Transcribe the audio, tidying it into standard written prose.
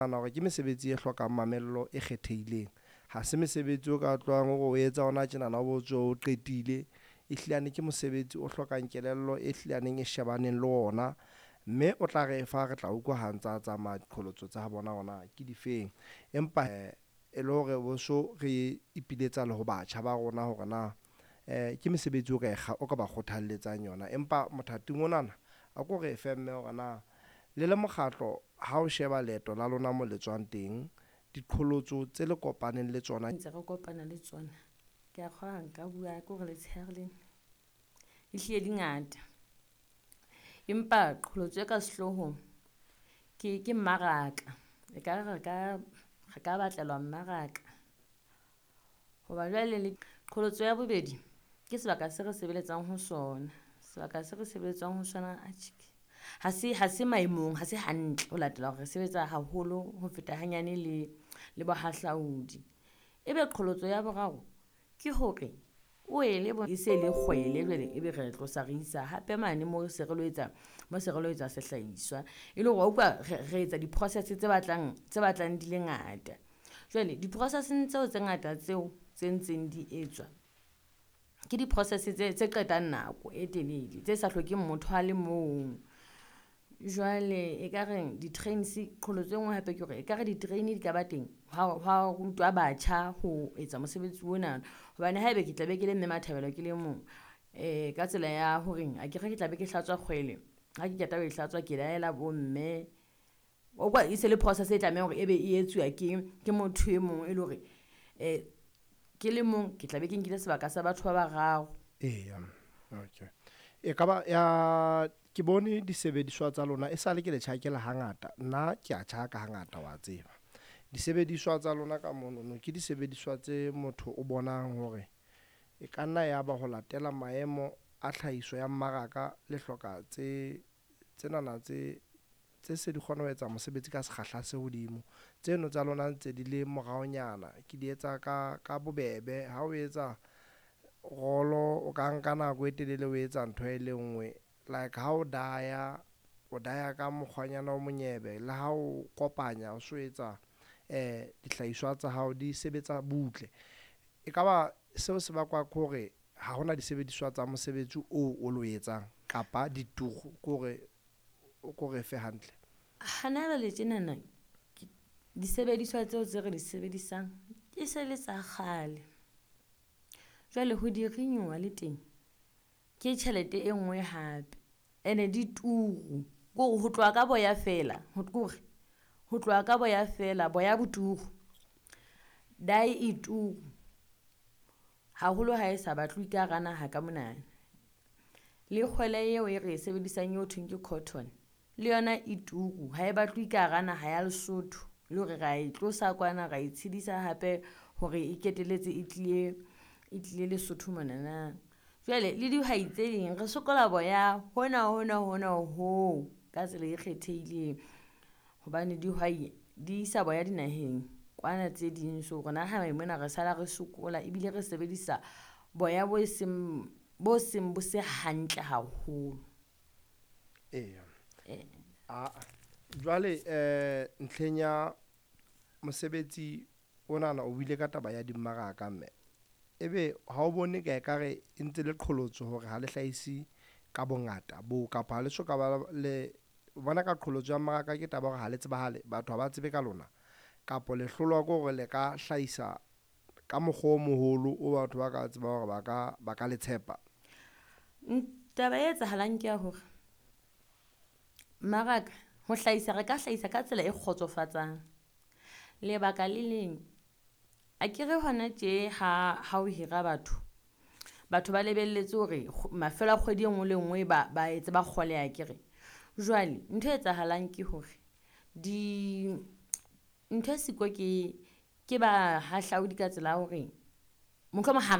hore ke mesebetsi e hlokang mamello e kgethehileng. Ha se mesebetsi o ka tloang o etsa ona tjena na o o qetile. Ehlilane ke mosebetsi o hlokang kelello e hlilaneng e shebaneng le ona, mme o tla re fa re tla utlwa ha ntsa tsamaya diqholotso tsa bona ona ke difeng. Empa e le hore boso re ipiletsa le ho batjha ba rona hore na ke mesebetsi o ka ba kgothalletsang yona. Empa mothating onana a ko re fe mme hore na le le mokgatlo ha o sheba leeto la lona mo le tswang teng, diqholotso tse le kopaneng le tsona ntse re kopana le tsona, ke a kgwa nka bua ke gore le tsherleng ehlile di ngata. Empa qholotso e ka sehlohong ke mmaraka. E ka re ka batlelwa mmaraka hoba jwale le qholotso ya bobedi ke sebaka se re sebeletsang ho sona. Sebaka se re sebeletsang ho sona ha se maemong, ha se hantle ho latela hore re sebetsa haholo ho feta hanyane le bohahlaudi. Ebe qholotso ya boraro ke hore o ele e se le kgwele jwale ebe re tlosa re isa hape mane mo se re lo etsa sehlahiswa e le hore utlwa re etsa di-process tse batlang di le ngata. Jwale di-processing tseo tse ngata tseo tse ntseng di etswa ke di-process tse qetang nako e telele, tse sa hlokeng motho a le mong. Jwale e ka re di-trains, qholotso e nngwe hape ke hore e ka re di-train di ka ba teng ha rutwa batjha ho etsa mosebetsi ona. Hobane haebe ke tla be ke le mme Mathabela ke le mong ka tsela ya hore a ke re ke tla be ke hlatswa kgwele, ha ke qeta ho e hlatswa ke laela bo mme o kwa e se le process e tlamehang hore ebe e etsuwa ke motho e mong e le hore ke le mong ke tla be ke nkile sebaka sa batho ba bararo. Okay. E ka ba ya ke bone disebediswa tsa lona e sale ke le tjhakela hangata, nna ke a tjhaka hangata wa tseba. Disebediswa tsa lona ka monono ke disebediswa tse motho o bonang hore e ka nna ya ba ho latela maemo a tlhahiso ya mmaraka le hloka tsenana tse se di kgona ho etsa mosebetsi ka sekgahla se hodimo. Tseno tsa lona ntse di le moraonyana, ke di etsa ka bobebe. Ha o etsa rolo o ka nka nako e telele o etsa ntho e le nngwe, like ha o daya ka mokgwanyana o monyebe, le ha o kopanya o so etsa dihlahiswa tsa hao di sebetsa butle. E ka ba seo se bakwa ke hore ha hona disebediswa tsa mosebetsi o lo etsang kapa dituru ko re fe hantle. Hana le tjenana disebediswa tseo tse re di sebedisang ke se le tsa kgale. Jwale ho di renewa le teng ke tjhelete e nngwe hape, ene di turu ho tloha ka boya fela, ho tloha ka boya fela, boya boturu dai e turu haholo ha e sa batlwe ka hara naha ka mona. Le kgwele eo e re e sebedisang eo thweng ke cotton le yona e turu, ha e batlwe ka hara naha ya Lesotho, le hore ra e tlosa kwana ra e tshedisa hape hore e keteletse e tlile Lesotho monana. Jwale le dihwai tse ding re sokola boya hona ho ka tsela e kgethehileng hobane dihwai di isa boya dinaheng kwana tse ding. So rona ha mona re sala re sokola ebile re sebedisa boya bo seng bo se hantle haholo. Jwale ntlheng ya mosebetsi onana o buile ka taba ya dimmaraka mme, ebe ha o bone ka ekare e ntse le qholotso hore ha le hlahisi ka bongata bo kapa ha le so ka ba le bona ka qholotso ya mmaraka ke taba hore ha le tsebahale, batho ha ba tsebe ka lona, kapo le hlolwa ke hore le ka hlahisa ka mokgwa o moholo o batho ba ka tseba hore ba ka le tshepa. Taba e etsahalang ke ya hore mmaraka ho hlahisa re ka hlahisa ka tsela e kgotsofatsang. Lebaka le leng akere hona tje ha o hira batho ba lebelletse hore mafelo a kgwedi engwe le engwe ba etse ba kgole akere. Jwale ntho e etsahalang ke hore ntho e siko ke ba hahlaudi ka tsela hore mohlomong